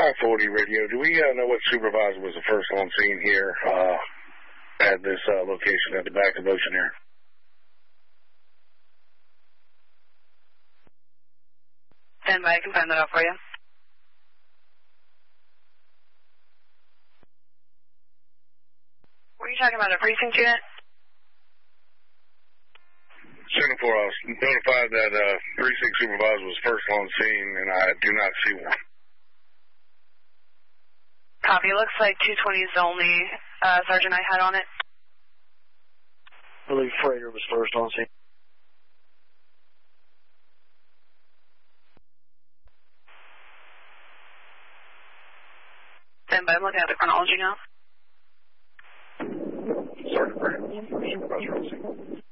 540 radio. Do we know what supervisor was the first on scene here at this location at the back of Oceanair? Stand by, I can find that out for you. Were you talking about a precinct unit? Signal 4, I was notified that precinct supervisor was first on scene, and I do not see one. Copy. Looks like 220 is the only sergeant I had on it. I believe Freighter was first on scene. Stand by, I'm looking at the chronology now. Sergeant Freighter, supervisor on scene.